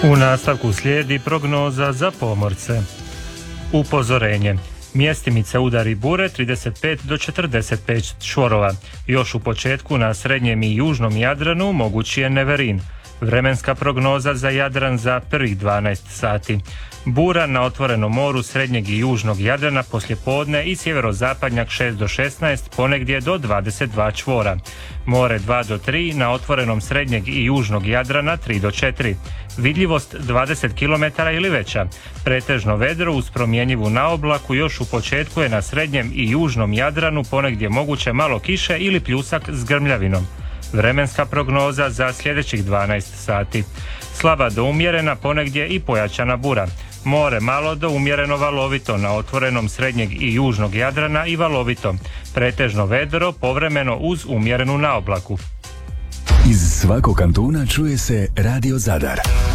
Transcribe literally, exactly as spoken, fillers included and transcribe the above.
U nastavku slijedi prognoza za pomorce. Upozorenje. Mjestimice udari bure trideset pet do četrdeset pet čvorova. Još u početku na srednjem i južnom Jadranu mogući je neverin. Vremenska prognoza za Jadran za prvih dvanaest sati. Bura na otvorenom moru srednjeg i južnog Jadrana poslijepodne i sjeverozapadnjak šest do šesnaest, ponegdje do dvadeset dva čvora. More dva do tri, na otvorenom srednjeg i južnog Jadrana tri do četiri. Vidljivost dvadeset kilometara ili veća. Pretežno vedro uz promjenjivu naoblaku još u početku je na srednjem i južnom Jadranu, ponegdje moguće malo kiše ili pljusak s grmljavinom. Vremenska prognoza za sljedećih dvanaest sati. Slaba do umjerena, ponegdje i pojačana bura. More malo do umjereno valovito na otvorenom srednjeg i južnog Jadrana i valovito. Pretežno vedro, povremeno uz umjerenu naoblaku. Iz svakog kantuna čuje se Radio Zadar.